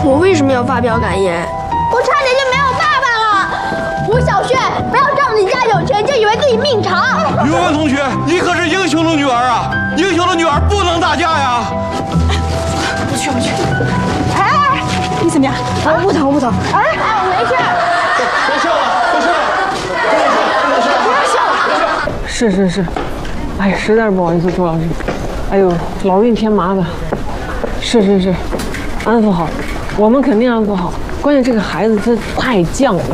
我为什么要发表感言？ 我差点就没有爸爸了。吴小轩，不要仗着你家有钱就以为自己命长。 语文同学，你可是英雄的女儿啊！英雄的女儿不能打架呀！ 不去。哎，你怎么样？ 我不疼，我不疼。 哎，我没事。 别笑了， 不要笑了。 是，哎呀，实在是不好意思，朱老师，哎呦，老给你添麻烦。是，安抚好，我们肯定安抚好。关键这个孩子他太犟了。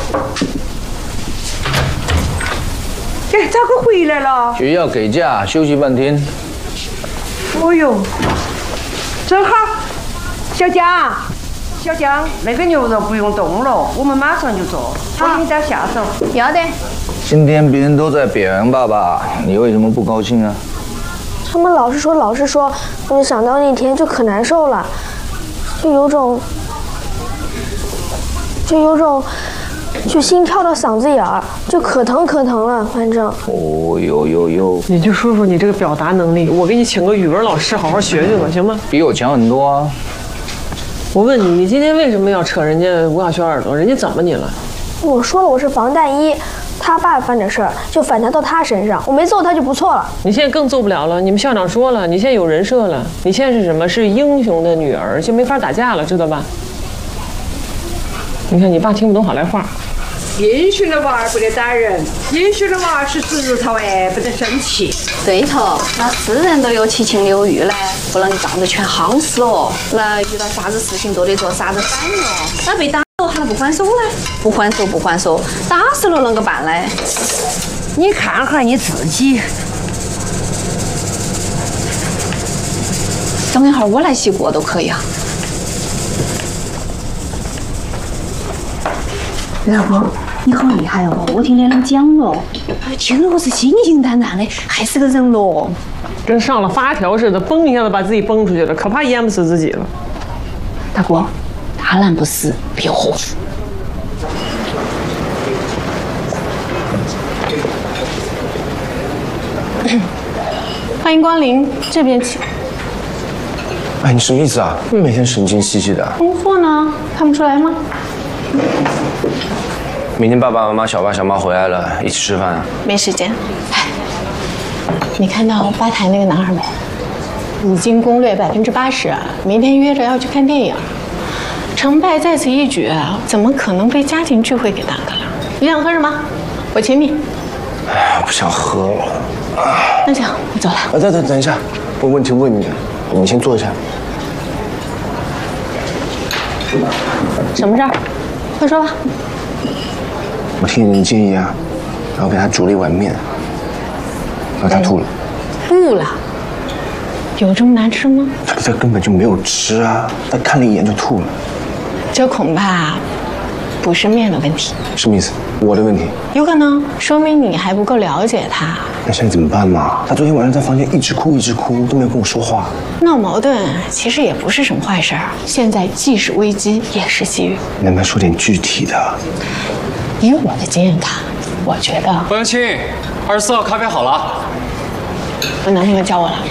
哎，咋个回来了？ 学校给假，休息半天。 哦呦，正好，小江，那个牛肉不用冻了，我们马上就做，我给你打下手。 要得。 今天别人都在表扬爸爸，你为什么不高兴啊？ 他们老是说，我就想到那天就可难受了，就有种就心跳到嗓子眼儿，就可疼了，反正。 哦呦， 你就说说你这个表达能力，我给你请个语文老师好好学学吧，行吗？ 比我强很多啊。 我问你，你今天为什么要扯人家吴小轩耳朵？人家怎么你了？ 我说了我是防弹衣，他爸犯这事儿就反弹到他身上，我没揍他就不错了。 你现在更揍不了了，你们校长说了，你现在有人设了，你现在是什么？是英雄的女儿，就没法打架了，知道吧？你看你爸听不懂好赖话。 英雄的娃儿不得打人，英雄的娃儿是石头哎，不得生气。 对头，那是人都有七情六欲嘞，不能仗着权夯死哦。那遇到啥子事情都得做啥子反应哦。那被打了还不还手嘞？不还手，打死了啷个办嘞？ 你看哈你自己。 等一会儿我来洗锅都可以啊。老公，你好厉害哦！我听连人讲了，听了我是心惊胆战的，害死个人喽。 跟上了发条似的，嘣一下子把自己崩出去了，可怕淹不死自己了。 大哥，大难不死必有后福。 欢迎光临，这边请。 哎，你什么意思啊？每天神经兮兮的。 工作呢？看不出来吗？ 明天爸爸妈妈、小爸小妈回来了，一起吃饭啊？ 没时间。哎，你看到吧台那个男孩没？已经攻略80%，明天约着要去看电影。成败在此一举，怎么可能被家庭聚会给耽搁了？你想喝什么？我请你。 哎，不想喝了。 那行，我走了。 等一下，我问题问你，你先坐一下。 什么事儿？快说吧。 我听你的建议啊，然后给他煮了一碗面，然后他吐了。 吐了？有这么难吃吗？ 他根本就没有吃啊，他看了一眼就吐了。 这恐怕不是面的问题。 什么意思？我的问题？ 有可能，说明你还不够了解他。 那现在怎么办嘛？他昨天晚上在房间一直哭，都没有跟我说话。 闹矛盾其实也不是什么坏事儿，现在既是危机也是机遇。 能不能说点具体的？ 以我的经验看，我觉得欧阳青，24号咖啡好了。 我男朋友叫我了。